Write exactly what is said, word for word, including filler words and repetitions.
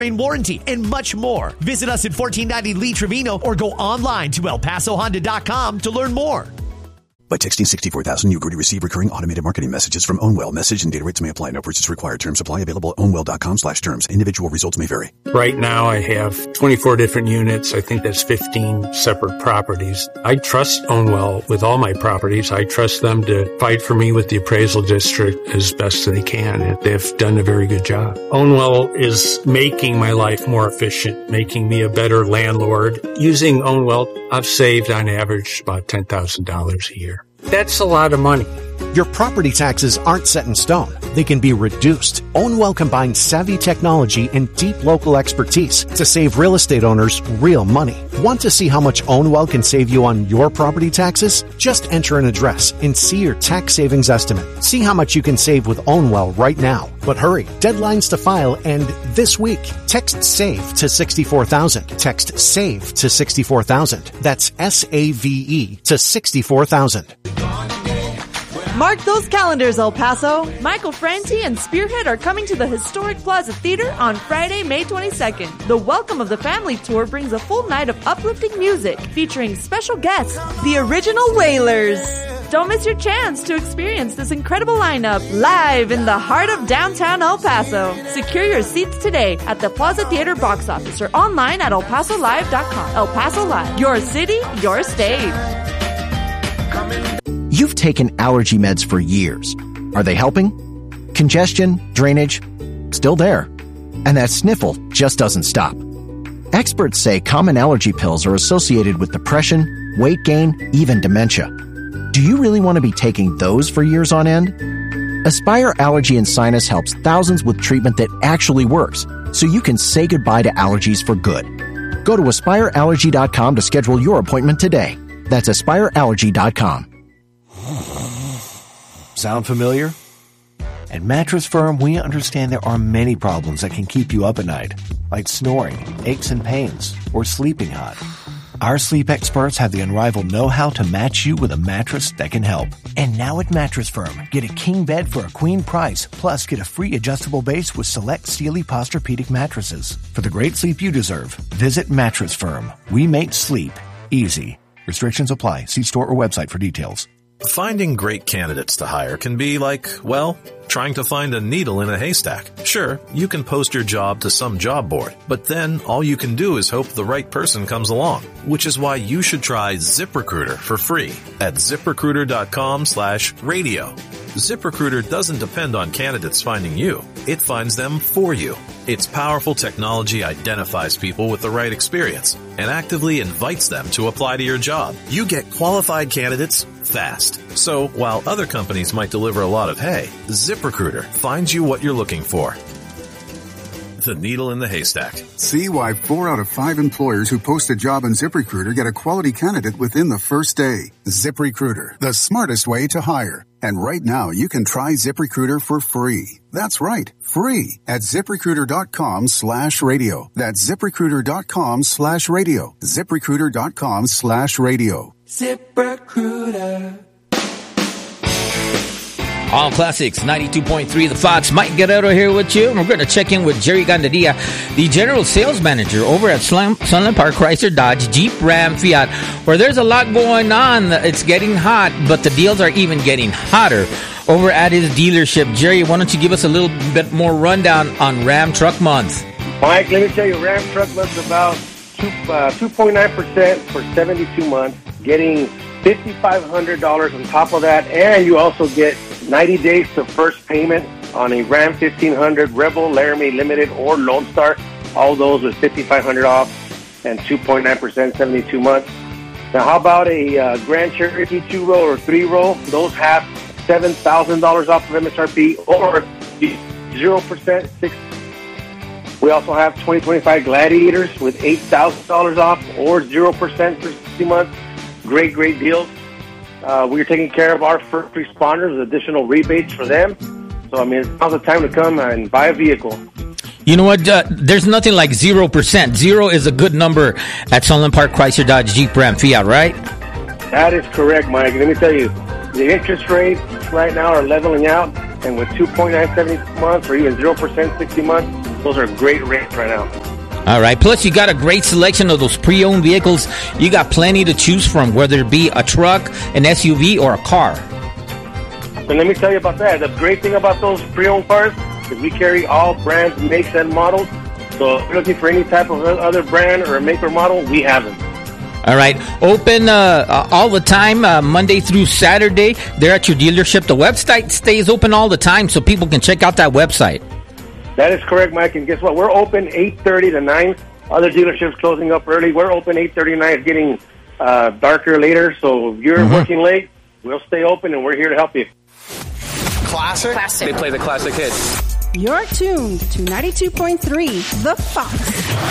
warranty, and much more. Visit us at fourteen ninety Lee Trevino or go online to el paso honda dot com to learn more. By texting sixty-four thousand, you agree to receive recurring automated marketing messages from Ownwell. Message and data rates may apply. No purchase required. Terms apply. Available at ownwell dot com slash terms. Individual results may vary. Right now I have twenty-four different units. I think that's fifteen separate properties. I trust Ownwell with all my properties. I trust them to fight for me with the appraisal district as best they can. They've done a very good job. Ownwell is making my life more efficient, making me a better landlord. Using Ownwell, I've saved on average about ten thousand dollars a year. That's a lot of money. Your property taxes aren't set in stone. They can be reduced. Ownwell combines savvy technology and deep local expertise to save real estate owners real money. Want to see how much Ownwell can save you on your property taxes? Just enter an address and see your tax savings estimate. See how much you can save with Ownwell right now. But hurry, deadlines to file end this week. Text SAVE to sixty-four thousand. Text SAVE to sixty-four thousand. That's S A V E to sixty-four thousand. Mark those calendars, El Paso. Michael Franti and Spearhead are coming to the historic Plaza Theater on Friday, May twenty-second. The Welcome of the Family Tour brings a full night of uplifting music featuring special guests, the original Wailers. Don't miss your chance to experience this incredible lineup live in the heart of downtown El Paso. Secure your seats today at the Plaza Theater box office or online at el paso live dot com. El Paso Live, your city, your stage. You've taken allergy meds for years. Are they helping? Congestion, drainage, still there. And that sniffle just doesn't stop. Experts say common allergy pills are associated with depression, weight gain, even dementia. Do you really want to be taking those for years on end? Aspire Allergy and Sinus helps thousands with treatment that actually works, so you can say goodbye to allergies for good. Go to aspire allergy dot com to schedule your appointment today. That's aspire allergy dot com. Sound familiar? At Mattress Firm, we understand there are many problems that can keep you up at night, like snoring, aches and pains, or sleeping hot. Our sleep experts have the unrivaled know-how to match you with a mattress that can help. And now at Mattress Firm, get a king bed for a queen price, plus get a free adjustable base with select Sealy Posturepedic mattresses. For the great sleep you deserve, visit Mattress Firm. We make sleep easy. Restrictions apply. See store or website for details. Finding great candidates to hire can be like, well, trying to find a needle in a haystack. Sure, you can post your job to some job board, but then all you can do is hope the right person comes along, which is why you should try ZipRecruiter for free at ziprecruiter dot com slash radio. ZipRecruiter doesn't depend on candidates finding you. It finds them for you. Its powerful technology identifies people with the right experience and actively invites them to apply to your job. You get qualified candidates fast. So while other companies might deliver a lot of hay, ZipRecruiter finds you what you're looking for. The needle in the haystack. See why four out of five employers who post a job on ZipRecruiter get a quality candidate within the first day. ZipRecruiter, the smartest way to hire. And right now, you can try ZipRecruiter for free. That's right, free at ziprecruiter dot com slash radio. That's ziprecruiter dot com slash radio. ziprecruiter dot com slash radio. ZipRecruiter. All Classics, ninety-two point three The Fox. Mike Guerrero here with you. And we're going to check in with Jerry Gandadia, the General Sales Manager over at Sunland Park Chrysler Dodge Jeep Ram Fiat, where there's a lot going on. It's getting hot, but the deals are even getting hotter over at his dealership. Jerry, why don't you give us a little bit more rundown on Ram Truck Month? Mike, let me tell you, Ram Truck Month is about two point nine percent for seventy-two months, getting five thousand five hundred dollars on top of that, and you also get ninety days to first payment on a Ram fifteen hundred, Rebel, Laramie Limited, or Lone Star. All those with five thousand five hundred dollars off and two point nine percent, seventy-two months. Now, how about a uh, Grand Cherokee two-row or three-row? Those have seven thousand dollars off of M S R P or zero percent. Six. We also have twenty twenty-five Gladiators with eight thousand dollars off or zero percent for sixty months. Great, great deals. Uh, we're taking care of our first responders, additional rebates for them. So, I mean, now's the time to come and buy a vehicle. You know what? Uh, there's nothing like zero percent. Zero is a good number at Sunland Park Chrysler Dodge Jeep Ram Fiat, right? That is correct, Mike. Let me tell you, the interest rates right now are leveling out. And with two point nine seven months or even zero percent sixty months, those are great rates right now. All right. Plus, you got a great selection of those pre-owned vehicles. You got plenty to choose from, whether it be a truck, an S U V, or a car. And let me tell you about that. The great thing about those pre-owned cars is we carry all brands, makes, and models. So if you're looking for any type of other brand or make or model, we have them. All right. Open uh, uh, all the time, uh, Monday through Saturday. They're at your dealership. The website stays open all the time, so people can check out that website. That is correct, Mike. And guess what? We're open eight thirty to nine. Other dealerships closing up early. We're open eight thirty to nine. It's getting uh, darker later. So if you're mm-hmm. working late, we'll stay open, and we're here to help you. Classic? Classic. They play the classic hits. You're tuned to ninety-two point three The Fox.